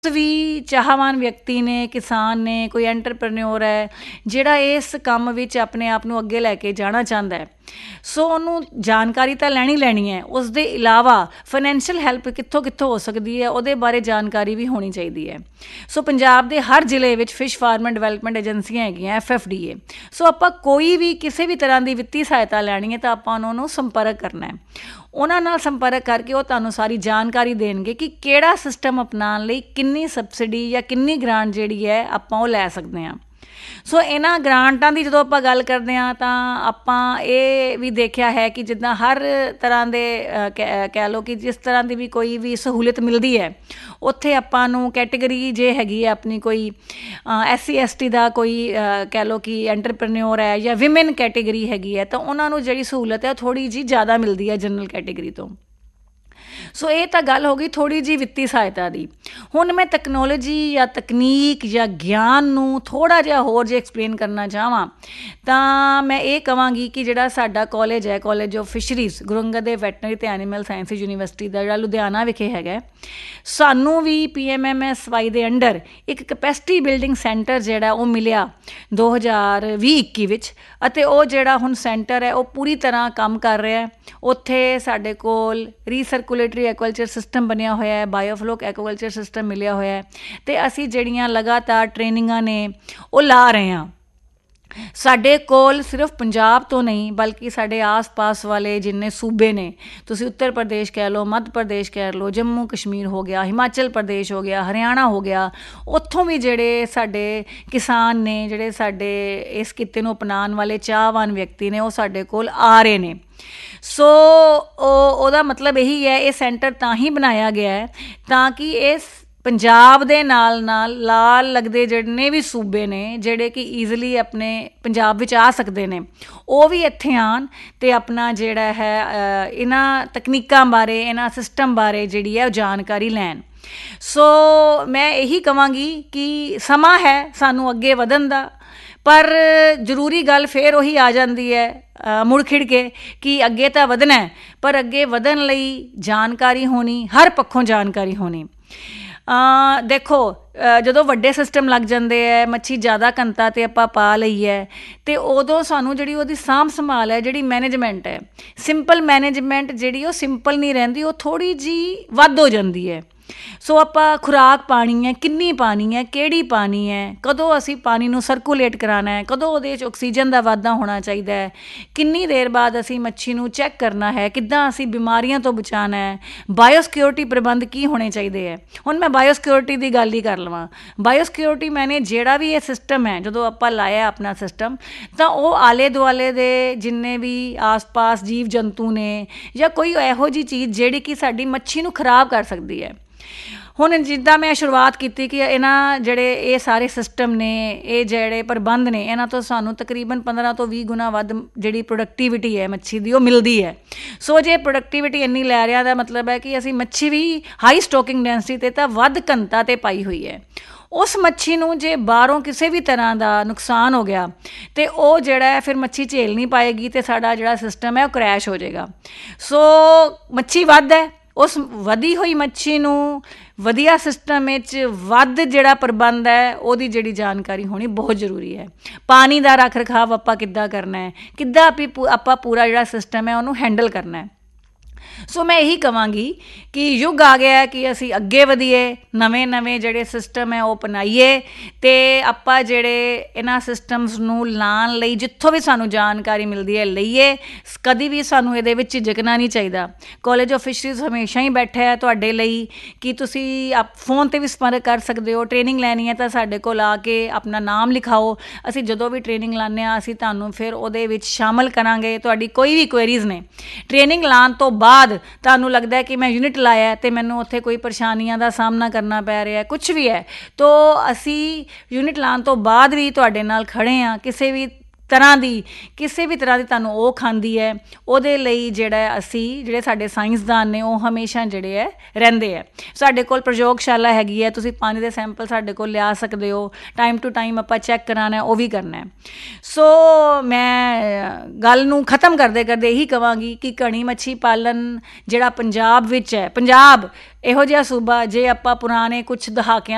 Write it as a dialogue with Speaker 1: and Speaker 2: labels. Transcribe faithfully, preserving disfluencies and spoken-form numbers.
Speaker 1: ਵੀ ਚਾਹਵਾਨ ਵਿਅਕਤੀ ਨੇ, ਕਿਸਾਨ ਨੇ, ਕੋਈ ਐਂਟਰਪ੍ਰੈਨਿਓਰ ਹੈ ਜਿਹੜਾ ਇਸ ਕੰਮ ਵਿੱਚ ਆਪਣੇ ਆਪ ਨੂੰ ਅੱਗੇ ਲੈ ਕੇ ਜਾਣਾ ਚਾਹੁੰਦਾ ਹੈ, ਸੋ ਉਹਨੂੰ ਜਾਣਕਾਰੀ ਤਾਂ ਲੈਣੀ ਲੈਣੀ ਹੈ। ਉਸ ਦੇ ਇਲਾਵਾ ਫਾਈਨੈਂਸ਼ੀਅਲ ਹੈਲਪ ਕਿੱਥੋਂ ਕਿੱਥੋਂ ਹੋ ਸਕਦੀ ਹੈ ਉਹਦੇ ਬਾਰੇ ਜਾਣਕਾਰੀ ਵੀ ਹੋਣੀ ਚਾਹੀਦੀ ਹੈ। ਸੋ ਪੰਜਾਬ ਦੇ ਹਰ ਜ਼ਿਲ੍ਹੇ ਵਿੱਚ ਫਿਸ਼ ਫਾਰਮਰ ਡਿਵੈਲਪਮੈਂਟ ਏਜੰਸੀਆਂ ਹੈਗੀਆਂ, ਐਫ ਐਫ ਡੀ ਏ। ਸੋ ਆਪਾਂ ਕੋਈ ਵੀ ਕਿਸੇ ਵੀ ਤਰ੍ਹਾਂ ਦੀ ਵਿੱਤੀ ਸਹਾਇਤਾ ਲੈਣੀ ਹੈ ਤਾਂ ਆਪਾਂ ਉਹਨਾਂ ਨੂੰ ਸੰਪਰਕ ਕਰਨਾ ਹੈ। ਉਹਨਾਂ ਨਾਲ ਸੰਪਰਕ ਕਰਕੇ ਉਹ ਤੁਹਾਨੂੰ ਸਾਰੀ ਜਾਣਕਾਰੀ ਦੇਣਗੇ ਕਿ ਕਿਹੜਾ ਸਿਸਟਮ ਅਪਣਾਉਣ ਲਈ ਕਿੰਨੀ ਸਬਸਿਡੀ ਜਾਂ ਕਿੰਨੀ ਗ੍ਰਾਂਟ ਜਿਹੜੀ ਹੈ ਆਪਾਂ ਉਹ ਲੈ ਸਕਦੇ ਹਾਂ। ਸੋ ਇਹਨਾਂ ਗ੍ਰਾਂਟਾਂ ਦੀ ਜਦੋਂ ਆਪਾਂ ਗੱਲ ਕਰਦੇ ਹਾਂ ਤਾਂ ਆਪਾਂ ਇਹ ਵੀ ਦੇਖਿਆ ਹੈ ਕਿ ਜਿੱਦਾਂ ਹਰ ਤਰ੍ਹਾਂ ਦੇ ਕਹਿ ਕਹਿ ਲਓ ਕਿ ਜਿਸ ਤਰ੍ਹਾਂ ਦੀ ਵੀ ਕੋਈ ਵੀ ਸਹੂਲਤ ਮਿਲਦੀ ਹੈ ਉੱਥੇ ਆਪਾਂ ਨੂੰ ਕੈਟੇਗਰੀ ਜੇ ਹੈਗੀ ਹੈ ਆਪਣੀ ਕੋਈ ਐਸ ਸੀ ਐਸ ਟੀ ਦਾ ਕੋਈ ਕਹਿ ਲਓ ਕਿ ਐਂਟਰਪ੍ਰੈਨਿਓਰ ਹੈ ਜਾਂ ਵਿਮਨ ਕੈਟੇਗਰੀ ਹੈਗੀ ਹੈ ਤਾਂ ਉਹਨਾਂ ਨੂੰ ਜਿਹੜੀ ਸਹੂਲਤ ਹੈ ਥੋੜ੍ਹੀ ਜਿਹੀ ਜ਼ਿਆਦਾ ਮਿਲਦੀ ਹੈ ਜਨਰਲ ਕੈਟੇਗਰੀ ਤੋਂ। ਸੋ ਇਹ ਤਾਂ ਗੱਲ ਹੋ ਗਈ ਥੋੜ੍ਹੀ ਜਿਹੀ ਵਿੱਤੀ ਸਹਾਇਤਾ ਦੀ। ਹੁਣ ਮੈਂ ਤਕਨੋਲੋਜੀ ਜਾਂ ਤਕਨੀਕ ਜਾਂ ਗਿਆਨ ਨੂੰ ਥੋੜ੍ਹਾ ਜਿਹਾ ਹੋਰ ਜੇ ਐਕਸਪਲੇਨ ਕਰਨਾ ਚਾਹਵਾਂ ਤਾਂ ਮੈਂ ਇਹ ਕਹਾਂਗੀ ਕਿ ਜਿਹੜਾ ਸਾਡਾ ਕਾਲਜ ਹੈ, college of ਫਿਸ਼ਰੀਜ਼, Guru Angad Dev veterinary ਅਤੇ ਐਨੀਮਲ ਸਾਇੰਸਿਜ਼ ਯੂਨੀਵਰਸਿਟੀ ਦਾ ਜਿਹੜਾ ਲੁਧਿਆਣਾ ਵਿਖੇ ਹੈਗਾ, ਸਾਨੂੰ ਵੀ P M M S Y ਦੇ ਅੰਡਰ ਇੱਕ ਕਪੈਸਿਟੀ ਬਿਲਡਿੰਗ ਸੈਂਟਰ ਜਿਹੜਾ ਉਹ ਮਿਲਿਆ ਦੋ ਹਜ਼ਾਰ ਵੀਹ ਇੱਕੀ ਵਿੱਚ, ਅਤੇ ਉਹ ਜਿਹੜਾ ਹੁਣ ਸੈਂਟਰ ਹੈ ਉਹ ਪੂਰੀ ਤਰ੍ਹਾਂ ਕੰਮ ਕਰ ਰਿਹਾ। ਉੱਥੇ ਸਾਡੇ ਕੋਲ ਰੀਸਰਕੂਲੇਟਰੀ ਐਕੁਆਕਲਚਰ ਸਿਸਟਮ ਬਣਿਆ ਹੋਇਆ ਹੈ, ਬਾਇਓਫਲੋਕ ਐਕੁਆਕਲਚਰ ਸਿਸਟਮ ਮਿਲਿਆ ਹੋਇਆ ਹੈ, ਅਤੇ ਅਸੀਂ ਜਿਹੜੀਆਂ ਲਗਾਤਾਰ ਟ੍ਰੇਨਿੰਗਾਂ ਨੇ ਉਹ ਲਾ ਰਹੇ ਹਾਂ। ਸਾਡੇ ਕੋਲ ਸਿਰਫ ਪੰਜਾਬ ਤੋਂ ਨਹੀਂ ਬਲਕਿ ਸਾਡੇ ਆਸ-ਪਾਸ ਵਾਲੇ ਜਿੰਨੇ ਸੂਬੇ ਨੇ, ਤੁਸੀਂ ਉੱਤਰ ਪ੍ਰਦੇਸ਼ ਕਹਿ ਲਓ, ਮੱਧ ਪ੍ਰਦੇਸ਼ ਕਹਿ ਲਓ, ਜੰਮੂ ਕਸ਼ਮੀਰ ਹੋ ਗਿਆ, ਹਿਮਾਚਲ ਪ੍ਰਦੇਸ਼ ਹੋ ਗਿਆ, ਹਰਿਆਣਾ ਹੋ ਗਿਆ, ਉੱਥੋਂ ਵੀ ਜਿਹੜੇ ਸਾਡੇ ਕਿਸਾਨ ਨੇ, ਜਿਹੜੇ ਸਾਡੇ ਇਸ ਕਿੱਤੇ ਨੂੰ ਅਪਣਾਉਣ ਵਾਲੇ ਚਾਹਵਾਨ ਵਿਅਕਤੀ ਨੇ, ਉਹ ਸਾਡੇ ਕੋਲ ਆ ਰਹੇ ਨੇ। ਸੋ ਉਹ ਉਹਦਾ ਮਤਲਬ ਇਹੀ ਹੈ, ਇਹ ਸੈਂਟਰ ਤਾਂ ਹੀ ਬਣਾਇਆ ਗਿਆ ਹੈ ਤਾਂ ਕਿ ਇਸ ਪੰਜਾਬ ਦੇ ਨਾਲ ਨਾਲ ਲਾਲ ਲੱਗਦੇ ਜਿੰਨੇ ਵੀ ਸੂਬੇ ਨੇ ਜਿਹੜੇ ਕਿ ਈਜ਼ਲੀ ਆਪਣੇ ਪੰਜਾਬ ਵਿੱਚ ਆ ਸਕਦੇ ਨੇ, ਉਹ ਵੀ ਇੱਥੇ ਆਉਣ ਅਤੇ ਆਪਣਾ ਜਿਹੜਾ ਹੈ ਇਹਨਾਂ ਤਕਨੀਕਾਂ ਬਾਰੇ, ਇਹਨਾਂ ਸਿਸਟਮ ਬਾਰੇ ਜਿਹੜੀ ਹੈ ਉਹ ਜਾਣਕਾਰੀ ਲੈਣ। ਸੋ ਮੈਂ ਇਹੀ ਕਹਾਂਗੀ ਕਿ ਸਮਾਂ ਹੈ ਸਾਨੂੰ ਅੱਗੇ ਵਧਣ ਦਾ, ਪਰ ਜ਼ਰੂਰੀ ਗੱਲ ਫਿਰ ਉਹੀ ਆ ਜਾਂਦੀ ਹੈ ਮੁੜ ਖਿੜ ਕੇ ਕਿ ਅੱਗੇ ਤਾਂ ਵਧਣਾ, ਪਰ ਅੱਗੇ ਵਧਣ ਲਈ ਜਾਣਕਾਰੀ ਹੋਣੀ, ਹਰ ਪੱਖੋਂ ਜਾਣਕਾਰੀ ਹੋਣੀ। ਦੇਖੋ ਜਦੋਂ ਵੱਡੇ ਸਿਸਟਮ ਲੱਗ ਜਾਂਦੇ ਹੈ, ਮੱਛੀ ਜ਼ਿਆਦਾ ਘਣਤਾ 'ਤੇ ਆਪਾਂ ਪਾ ਲਈ ਹੈ, ਅਤੇ ਉਦੋਂ ਸਾਨੂੰ ਜਿਹੜੀ ਉਹਦੀ ਸਾਂਭ ਸੰਭਾਲ ਹੈ, ਜਿਹੜੀ ਮੈਨੇਜਮੈਂਟ ਹੈ, ਸਿੰਪਲ ਮੈਨੇਜਮੈਂਟ ਜਿਹੜੀ ਉਹ ਸਿੰਪਲ ਨਹੀਂ ਰਹਿੰਦੀ, ਉਹ ਥੋੜ੍ਹੀ ਜਿਹੀ ਵੱਧ ਹੋ ਜਾਂਦੀ ਹੈ। ਸੋ ਆਪਾਂ ਖੁਰਾਕ ਪਾਣੀ ਹੈ, ਕਿੰਨੀ ਪਾਣੀ ਹੈ, ਕਿਹੜੀ ਪਾਣੀ ਹੈ, ਕਦੋਂ ਅਸੀਂ ਪਾਣੀ ਨੂੰ ਸਰਕੂਲੇਟ ਕਰਾਉਣਾ ਹੈ, ਕਦੋਂ ਉਹਦੇ 'ਚ ਆਕਸੀਜਨ ਦਾ ਵਾਧਾ ਹੋਣਾ ਚਾਹੀਦਾ ਹੈ, ਕਿੰਨੀ ਦੇਰ ਬਾਅਦ ਅਸੀਂ ਮੱਛੀ ਨੂੰ ਚੈੱਕ ਕਰਨਾ ਹੈ, ਕਿੱਦਾਂ ਅਸੀਂ ਬਿਮਾਰੀਆਂ ਤੋਂ ਬਚਾਉਣਾ ਹੈ, ਬਾਇਓਸਿਕਿਉਰਿਟੀ ਪ੍ਰਬੰਧ ਕੀ ਹੋਣੇ ਚਾਹੀਦੇ ਹੈ। ਹੁਣ ਮੈਂ ਬਾਇਓਸਿਕਿਉਰਿਟੀ ਦੀ ਗੱਲ ਹੀ ਕਰ ਲਵਾਂ। ਬਾਇਓਸਿਕਿਉਰਿਟੀ ਮੈਨੇ ਜਿਹੜਾ ਵੀ ਇਹ ਸਿਸਟਮ ਹੈ, ਜਦੋਂ ਆਪਾਂ ਲਾਇਆ ਆਪਣਾ ਸਿਸਟਮ, ਤਾਂ ਉਹ ਆਲੇ ਦੁਆਲੇ ਦੇ ਜਿੰਨੇ ਵੀ ਆਸ-ਪਾਸ ਜੀਵ ਜੰਤੂ ਨੇ ਜਾਂ ਕੋਈ ਇਹੋ ਜਿਹੀ ਚੀਜ਼ ਜਿਹੜੀ ਕਿ ਸਾਡੀ ਮੱਛੀ ਨੂੰ ਖਰਾਬ ਕਰ ਸਕਦੀ ਹੈ। ਹੁਣ ਜਿੱਦਾਂ ਮੈਂ ਸ਼ੁਰੂਆਤ ਕੀਤੀ ਕਿ ਇਹਨਾਂ ਜਿਹੜੇ ਇਹ ਸਾਰੇ ਸਿਸਟਮ ਨੇ, ਇਹ ਜਿਹੜੇ ਪ੍ਰਬੰਧ ਨੇ, ਇਹਨਾਂ ਤੋਂ ਸਾਨੂੰ ਤਕਰੀਬਨ ਪੰਦਰਾਂ ਤੋਂ ਵੀਹ ਗੁਣਾ ਵੱਧ ਜਿਹੜੀ ਪ੍ਰੋਡਕਟੀਵਿਟੀ ਹੈ ਮੱਛੀ ਦੀ ਉਹ ਮਿਲਦੀ ਹੈ। ਸੋ ਜੇ ਪ੍ਰੋਡਕਟੀਵਿਟੀ ਇੰਨੀ ਲੈ ਰਿਹਾ ਦਾ ਮਤਲਬ ਹੈ ਕਿ ਅਸੀਂ ਮੱਛੀ ਵੀ ਹਾਈ ਸਟੋਕਿੰਗ ਡੈਂਸਿਟੀ 'ਤੇ ਤਾਂ ਵੱਧ ਘਣਤਾ 'ਤੇ ਪਾਈ ਹੋਈ ਹੈ। ਉਸ ਮੱਛੀ ਨੂੰ ਜੇ ਬਾਹਰੋਂ ਕਿਸੇ ਵੀ ਤਰ੍ਹਾਂ ਦਾ ਨੁਕਸਾਨ ਹੋ ਗਿਆ ਅਤੇ ਉਹ ਜਿਹੜਾ ਹੈ ਫਿਰ ਮੱਛੀ ਝੇਲ ਨਹੀਂ ਪਾਏਗੀ ਅਤੇ ਸਾਡਾ ਜਿਹੜਾ ਸਿਸਟਮ ਹੈ ਉਹ ਕਰੈਸ਼ ਹੋ ਜਾਏਗਾ। ਸੋ ਮੱਛੀ ਵੱਧ ਹੈ, ਉਸ ਵਧੀ ਹੋਈ ਮੱਛੀ ਨੂੰ ਵਧੀਆ ਸਿਸਟਮ ਵਿੱਚ ਵੱਧ ਜਿਹੜਾ ਪ੍ਰਬੰਧ ਹੈ ਉਹਦੀ ਜਿਹੜੀ ਜਾਣਕਾਰੀ ਹੋਣੀ ਬਹੁਤ ਜ਼ਰੂਰੀ ਹੈ। ਪਾਣੀ ਦਾ ਰੱਖ ਰਖਾਵ ਆਪਾਂ ਕਿੱਦਾਂ ਕਰਨਾ ਹੈ, ਕਿੱਦਾਂ ਆਪੀ ਆਪਾਂ ਪੂਰਾ ਜਿਹੜਾ ਸਿਸਟਮ ਹੈ ਉਹਨੂੰ ਹੈਂਡਲ ਕਰਨਾ ਹੈ। ਸੋ ਮੈਂ ਇਹੀ ਕਹਾਂਗੀ ਕਿ ਯੁੱਗ ਆ ਗਿਆ ਕਿ ਅਸੀਂ ਅੱਗੇ ਵਧੀਏ, ਨਵੇਂ ਨਵੇਂ ਜਿਹੜੇ ਸਿਸਟਮ ਹੈ ਉਹ ਅਪਣਾਈਏ, ਅਤੇ ਆਪਾਂ ਜਿਹੜੇ ਇਹਨਾਂ ਸਿਸਟਮਸ ਨੂੰ ਲਾਉਣ ਲਈ ਜਿੱਥੋਂ ਵੀ ਸਾਨੂੰ ਜਾਣਕਾਰੀ ਮਿਲਦੀ ਹੈ ਲਈਏ। ਕਦੀ ਵੀ ਸਾਨੂੰ ਇਹਦੇ ਵਿੱਚ ਝਿਜਕਣਾ ਨਹੀਂ ਚਾਹੀਦਾ। ਕਾਲਜ ਆਫ ਫਿਸ਼ਰੀਜ਼ ਹਮੇਸ਼ਾ ਹੀ ਬੈਠਾ ਹੈ ਤੁਹਾਡੇ ਲਈ ਕਿ ਤੁਸੀਂ ਆਪ ਫੋਨ 'ਤੇ ਵੀ ਸੰਪਰਕ ਕਰ ਸਕਦੇ ਹੋ। ਟ੍ਰੇਨਿੰਗ ਲੈਣੀ ਹੈ ਤਾਂ ਸਾਡੇ ਕੋਲ ਆ ਕੇ ਆਪਣਾ ਨਾਮ ਲਿਖਾਓ। ਅਸੀਂ ਜਦੋਂ ਵੀ ਟ੍ਰੇਨਿੰਗ ਲਾਉਂਦੇ ਹਾਂ ਅਸੀਂ ਤੁਹਾਨੂੰ ਫਿਰ ਉਹਦੇ ਵਿੱਚ ਸ਼ਾਮਲ ਕਰਾਂਗੇ। ਤੁਹਾਡੀ ਕੋਈ ਵੀ ਕੁਐਰੀਜ਼ ਨੇ, ਟ੍ਰੇਨਿੰਗ ਲਾਉਣ ਤੋਂ ਬਾਅਦ ਤੁਹਾਨੂੰ ਲੱਗਦਾ ਕਿ ਮੈਂ ਯੂਨਿਟ ਲਾਇਆ ਅਤੇ ਮੈਨੂੰ ਉੱਥੇ ਕੋਈ ਪਰੇਸ਼ਾਨੀਆਂ ਦਾ ਸਾਹਮਣਾ ਕਰਨਾ ਪੈ ਰਿਹਾ, ਕੁਛ ਵੀ ਹੈ, ਤਾਂ ਅਸੀਂ ਯੂਨਿਟ ਲਾਉਣ ਤੋਂ ਬਾਅਦ ਵੀ ਤੁਹਾਡੇ ਨਾਲ ਖੜ੍ਹੇ ਹਾਂ। ਕਿਸੇ ਵੀ ਤਰ੍ਹਾਂ ਦੀ ਕਿਸੇ ਵੀ ਤਰ੍ਹਾਂ ਦੀ ਤੁਹਾਨੂੰ ਉਹ ਖਾਂਦੀ ਹੈ ਉਹਦੇ ਲਈ ਜਿਹੜਾ ਅਸੀਂ ਜਿਹੜੇ ਸਾਡੇ ਸਾਇੰਸਦਾਨ ਨੇ ਉਹ ਹਮੇਸ਼ਾ ਜਿਹੜੇ ਹੈ ਰਹਿੰਦੇ ਹੈ। ਸਾਡੇ ਕੋਲ ਪ੍ਰਯੋਗਸ਼ਾਲਾ ਹੈਗੀ ਹੈ, ਤੁਸੀਂ ਪਾਣੀ ਦੇ ਸੈਂਪਲ ਸਾਡੇ ਕੋਲ ਲਿਆ ਸਕਦੇ ਹੋ। ਟਾਈਮ ਟੂ ਟਾਈਮ ਆਪਾਂ ਚੈੱਕ ਕਰਾਉਣਾ ਉਹ ਵੀ ਕਰਨਾ। ਸੋ ਮੈਂ ਗੱਲ ਨੂੰ ਖ਼ਤਮ ਕਰਦੇ ਕਰਦੇ ਇਹੀ ਕਹਾਂਗੀ ਕਿ ਘਣੀ ਮੱਛੀ ਪਾਲਣ ਜਿਹੜਾ ਪੰਜਾਬ ਵਿੱਚ ਹੈ, ਪੰਜਾਬ ਇਹੋ ਜਿਹਾ ਸੂਬਾ ਜੇ ਆਪਾਂ ਪੁਰਾਣੇ ਕੁਛ ਦਹਾਕਿਆਂ